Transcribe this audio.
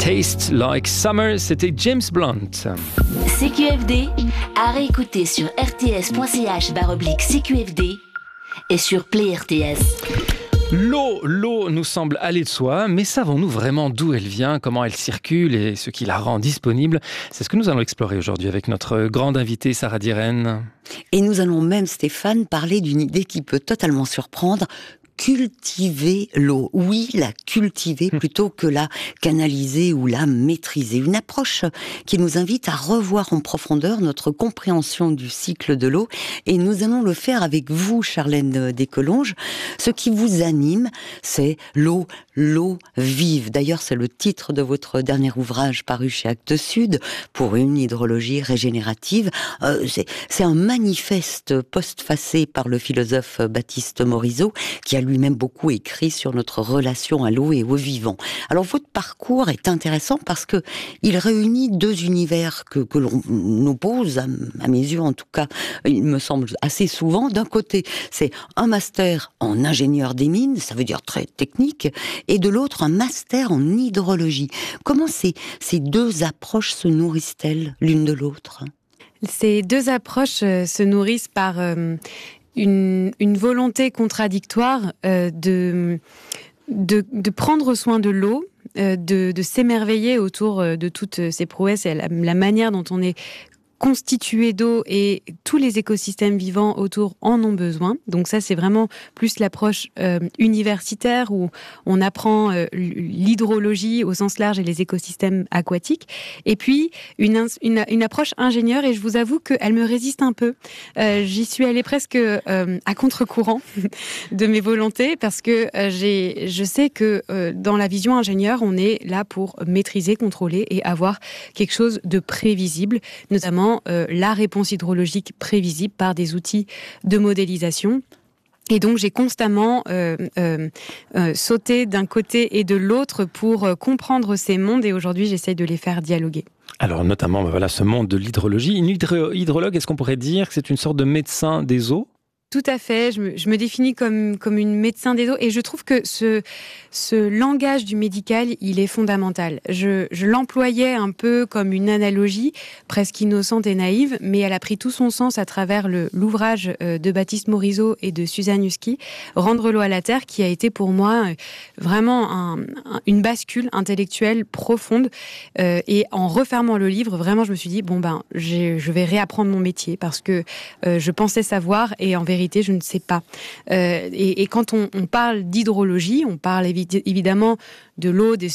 Taste Like Summer, c'était James Blunt. CQFD, à réécouter sur rts.ch/CQFD et sur Play RTS. L'eau nous semble aller de soi, mais savons-nous vraiment d'où elle vient, comment elle circule et ce qui la rend disponible ? C'est ce que nous allons explorer aujourd'hui avec notre grande invitée Sarah Diren. Et nous allons même, Stéphane, parler d'une idée qui peut totalement surprendre. Cultiver l'eau. Oui, la cultiver plutôt que la canaliser ou la maîtriser. Une approche qui nous invite à revoir en profondeur notre compréhension du cycle de l'eau. Et nous allons le faire avec vous, Charlène Descolonges. Ce qui vous anime, c'est l'eau vive. D'ailleurs, c'est le titre de votre dernier ouvrage paru chez Actes Sud, pour une hydrologie régénérative. C'est un manifeste postfacé par le philosophe Baptiste Morisot, qui a lui-même beaucoup écrit sur notre relation à l'eau et au vivant. Alors votre parcours est intéressant parce que il réunit deux univers que l'on oppose, à mes yeux en tout cas, il me semble assez souvent. D'un côté, c'est un master en ingénieur des mines, ça veut dire très technique, et de l'autre, un master en hydrologie. Comment ces deux approches se nourrissent-elles l'une de l'autre ? Ces deux approches se nourrissent par une volonté contradictoire de prendre soin de l'eau, de s'émerveiller autour de toutes ces prouesses et la manière dont on est constitué d'eau et tous les écosystèmes vivants autour en ont besoin. Donc ça, c'est vraiment plus l'approche universitaire où on apprend l'hydrologie au sens large et les écosystèmes aquatiques. Et puis, une approche ingénieure, et je vous avoue qu'elle me résiste un peu. J'y suis allée presque à contre-courant de mes volontés parce que je sais que dans la vision ingénieure, on est là pour maîtriser, contrôler et avoir quelque chose de prévisible, notamment la réponse hydrologique prévisible par des outils de modélisation. Et donc, j'ai constamment sauté d'un côté et de l'autre pour comprendre ces mondes. Et aujourd'hui, j'essaye de les faire dialoguer. Alors, notamment, ce monde de l'hydrologie. Une hydrologue, est-ce qu'on pourrait dire que c'est une sorte de médecin des eaux ? Tout à fait. Je me définis comme une médecin des eaux et je trouve que ce langage du médical, il est fondamental. Je l'employais un peu comme une analogie presque innocente et naïve, mais elle a pris tout son sens à travers l'ouvrage de Baptiste Morisot et de Suzanne Husky, Rendre l'eau à la terre, qui a été pour moi vraiment une bascule intellectuelle profonde. Et en refermant le livre, vraiment, je me suis dit, je vais réapprendre mon métier parce que je pensais savoir et en vérité, je ne sais pas. Et quand on parle d'hydrologie, on parle évidemment de l'eau, des